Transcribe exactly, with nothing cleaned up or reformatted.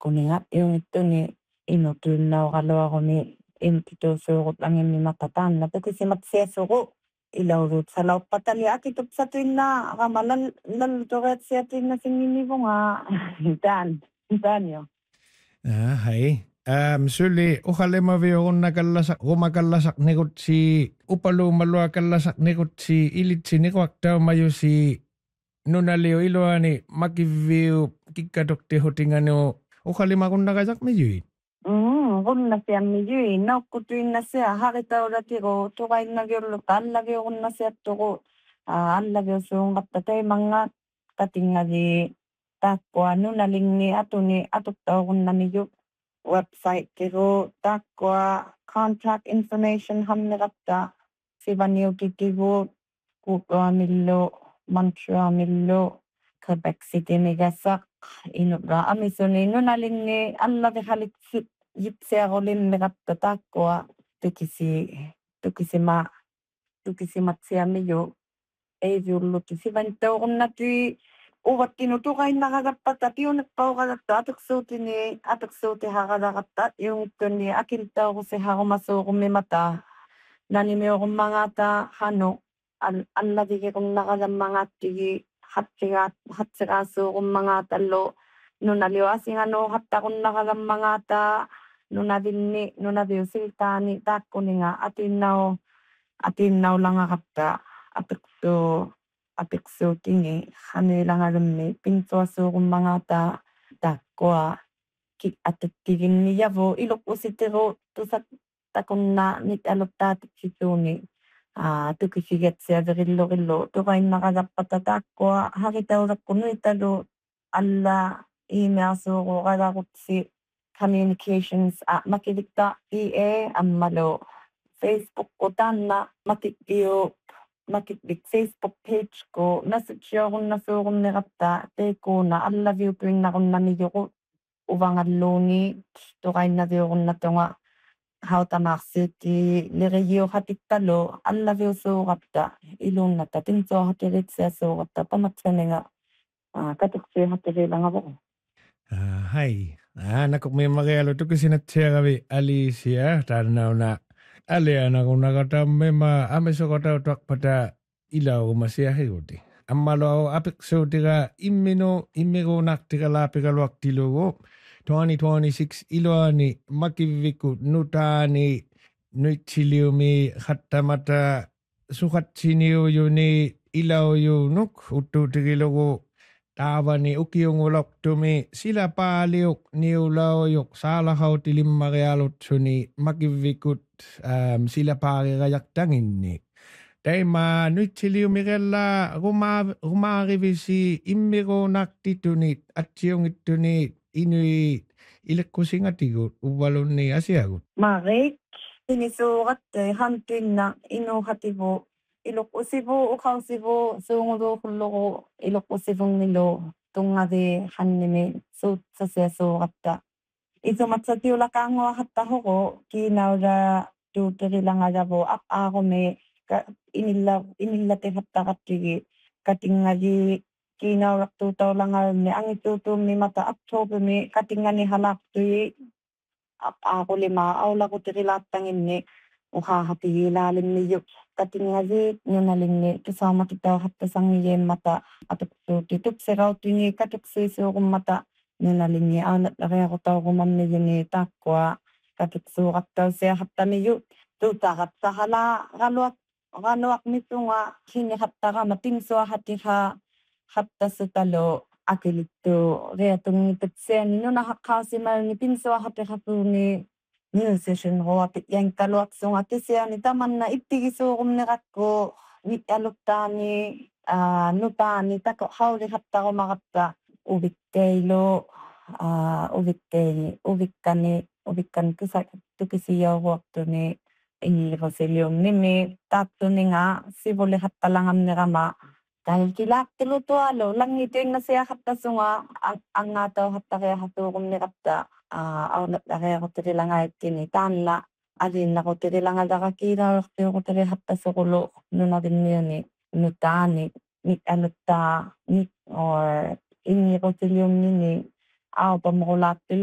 Takkuninga iungittuni inutuinnauqaluaruni imkituusuugut angimmimaqa taanna tukisimatsiassuqu ilauruut salauppatali akitupsatuinnaaqama lal lallutoriatsiatuinnasinginivunga taan taanio. Ah, hai. Um, suli uqalimavioqunnakallasak rumakallasak-niqutsi upaluumaluakallasak-niqutsi ilitsiniquaktaumayusi nunaliu iluani makivviu kikkatuqtihutinganu uqalimaqunnaqasaqmiyuit. Mm, qunnasiammiyui naukkutuinnasia haqitauratiqu tuqainnagiulluqa allaviuqunnasiattuqu allaviusuunqatta taimanga qatingari taakkua nunalinni atuni atuktauqunnamiyuq website tiru taakkua contact information hammiqatta sivaniutikigu Kuutuamillu Montreamillu Quebec City migasaq inuqa amisuni nunalinni allavihalik yipsiaqulimmiqatta taakkua tukisi tukisima tukisimatsiamiyu eiviulluti sivanittauqunnatui uvattinu tuqainnaqaqappata piuniqqauqalatta atuksuutini atuksuutihaqalaqatta iungittuni akiltauqusihaqumasuuqummimata nanimiuqummangata hanu allavigiqunnaqalammangaattigi hatsigaat hatsigaassuuqummangaatallu nunaliu asinganu hattaqunnaqalammangata nunavinni nunaviusiltaani taakkuninga atiinnau atiinnaulangaqatta apiqsu apiqsuutingi haniilangalummi pinsuassuuqummangata taakkua ki atattiginniyavu iluqusitiru tusat takunna nitaluttaatiksisuuni ah tukisigatsiaverilluqillu tuqainnaqalappata taakkua haqitauraqqunuitalu alla email-suuquqalaqutsi communications at makivikta E A ammalu Facebook-ku taanna makikviu makikvik Facebook page-ku message-iorunasuuqummiqatta teikuuna allaviutuinnaqunnamiyuqu uvangalluuni tuqainnaviuqunnatunga hautamaarsiutti lerigiuqatittalu allaviusuuqatta iluunnatta tinsuarhatiritsiassuuqatta pamatsaninga katuqsiuhattirilangavoq. Ah, hai. Ah, nakukmimarialu tukisinatsiagavi Alicia taannauna alianaqunnaqatammima amisokotautuaqpata ilaugumasiahiguti. Ammalu apiqsuutiga imminu immiruunartigalaapigaluartilugu twenty twenty-six iluani makivviku nutaani nuitsiliumi khattamata suqatsiniuyuni ilauyuunuk uttuutigilugu taavani ukiungulortumi silapaaliuq niulauyuq saalahautilimmarialutsuni makivvikut um, silapaariqajaqtanginni taima nuitsiliumigella ruma rumaarivisi immiruunartitunit atsiungittuni inuit ilekkusingatigut uvalunni asiagut. Marik inisuuqatta hantuinna inuuqativu iluqqusivu uqausivu suunguluuqulluqu iluqqusivungilu tungavi hannimi suutsasiasuuqatta isumatsatiulaqaanguaqattahuqu kiinaula tuuterilangalavu aqaaqumi inilla inillatifаттaqattigi katingari kiinaulaqtuutaulangalmi angituutuummimata Octobermi katingani halaaqtui aqaaqulima aulaqutirilaattanginni uhaahatigiilaalimmiyyuk katingari nunalinni tusaamatitauhattasangiyiimmata atuqsuuti tupsirautingi katuqsiisuuqummata nunalinni aanatlariaqutauqumammiyuni taakkua katuqsuuqattausiahattamiyyu tuutaqattahalaa qaluaqmisunga hinihattaqama tinsuahatiqa hattasutalu akilittu riatungitatsiani nunahaqqaasimalni pinsuahatiqapuuni musician ruapit yankaluaqsunga tisiani tamanna ittigisuuqumniqakku nit'aluttaani nutaani taku haurihattaqumaqatta uvikkailu uvikkaini uvikkani uvikkan kisak tukisiyauruaqtuni ingirusiliummimi taattuninga sivulihattalangamniqama talkilaaqtilutualu langituinnasiaqattasunga angaatauhattariaqatuuqumniqatta aunatariaqutirilangaitini taanna alinnaqutirilangalaqakiilauertiuqutirihattasuqulu nunavinniuni nutaani nit'aluttaa nit or ingirusiliummini aupamurulaattilu